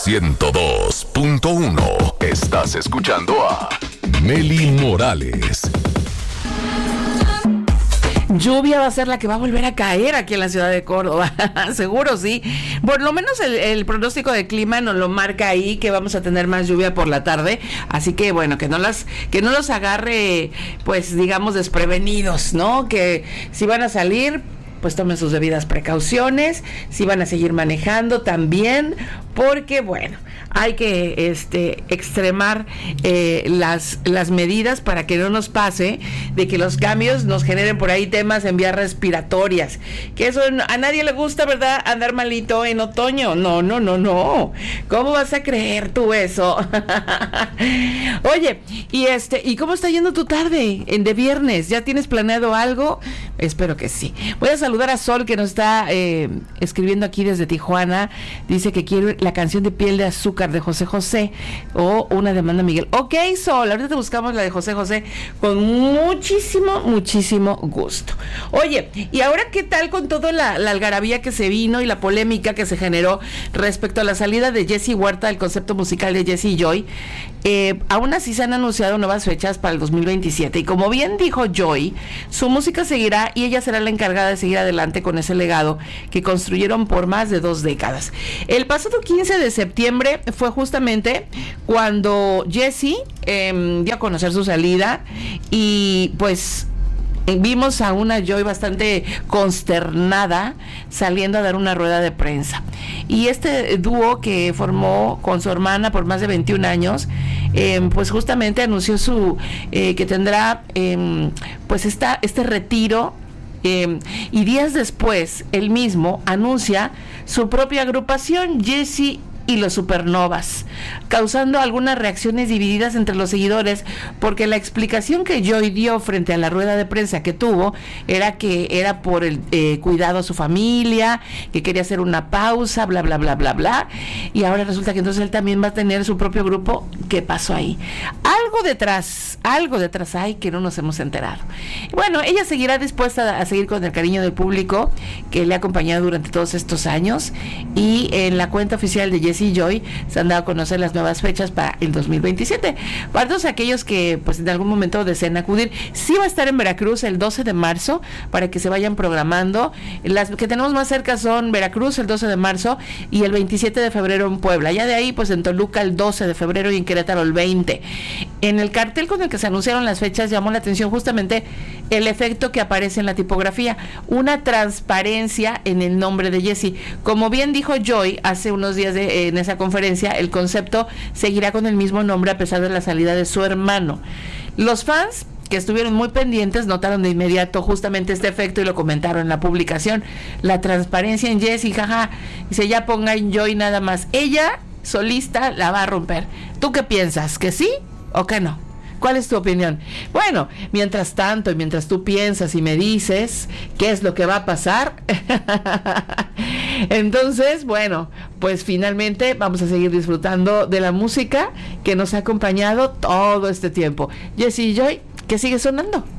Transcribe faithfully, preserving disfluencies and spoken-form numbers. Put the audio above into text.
ciento dos punto uno. Estás escuchando a Meli Morales. Lluvia va a ser la que va a volver a caer aquí en la ciudad de Córdoba, seguro sí. Por lo menos el, el pronóstico de clima nos lo marca ahí, que vamos a tener más lluvia por la tarde, así que bueno, que no las, que no los agarre, pues digamos, desprevenidos, ¿no? Que si van a salir, pues tomen sus debidas precauciones, si van a seguir manejando también, porque bueno, hay que este extremar eh, las, las medidas para que no nos pase de que los cambios nos generen por ahí temas en vías respiratorias, que eso a nadie le gusta, ¿verdad? Andar malito en otoño, no, no, no, no, ¿cómo vas a creer tú eso? Oye, y este, ¿y cómo está yendo tu tarde en de viernes? ¿Ya tienes planeado algo? Espero que sí. Voy a saludar a Sol, que nos está eh, escribiendo aquí desde Tijuana, dice que quiere la canción de Piel de Azúcar de José José o una de Amanda Miguel. Ok, Sol, ahorita te buscamos la de José José con muchísimo, muchísimo gusto. Oye, ¿y ahora qué tal con toda la, la algarabía que se vino y la polémica que se generó respecto a la salida de Jessie Huerta del concepto musical de Jessie Joy? Eh, aún así se han anunciado nuevas fechas para el dos mil veintisiete y como bien dijo Joy, su música seguirá y ella será la encargada de seguir adelante con ese legado que construyeron por más de dos décadas. El pasado quince de septiembre fue justamente cuando Jessie eh, dio a conocer su salida y pues vimos a una Joy bastante consternada saliendo a dar una rueda de prensa. Y este dúo que formó con su hermana por más de veintiún años, eh, pues justamente anunció su eh, que tendrá eh, pues esta, este retiro. Eh, y días después, él mismo anuncia su propia agrupación, Jessie y los Supernovas, causando algunas reacciones divididas entre los seguidores, porque la explicación que Joy dio frente a la rueda de prensa que tuvo era que era por el eh, cuidado a su familia, que quería hacer una pausa, bla, bla, bla, bla, bla, y ahora resulta que entonces él también va a tener su propio grupo. ¿Qué pasó ahí? Algo detrás, algo detrás hay que no nos hemos enterado. Bueno, ella seguirá dispuesta a seguir con el cariño del público que le ha acompañado durante todos estos años, y en la cuenta oficial de Jessie Joy se han dado a conocer las nuevas fechas para el dos mil veintisiete. Para todos aquellos que pues en algún momento deseen acudir, sí va a estar en Veracruz el doce de marzo para que se vayan programando. Las que tenemos más cerca son Veracruz el doce de marzo y el veintisiete de febrero en Puebla. Ya de ahí pues en Toluca el doce de febrero y en Querétaro el veinte. En el cartel con el que se anunciaron las fechas llamó la atención justamente el efecto que aparece en la tipografía, una transparencia en el nombre de Jessie. Como bien dijo Joy hace unos días de, en esa conferencia, el concepto seguirá con el mismo nombre a pesar de la salida de su hermano. Los fans que estuvieron muy pendientes notaron de inmediato justamente este efecto y lo comentaron en la publicación. La transparencia en Jessie, jaja, dice, ya ponga en Joy nada más. Ella, solista, la va a romper. ¿Tú qué piensas? ¿Que sí o que no? ¿Cuál es tu opinión? Bueno, mientras tanto y mientras tú piensas y me dices qué es lo que va a pasar, entonces, bueno, pues finalmente vamos a seguir disfrutando de la música que nos ha acompañado todo este tiempo. Jessie Joy, que sigue sonando.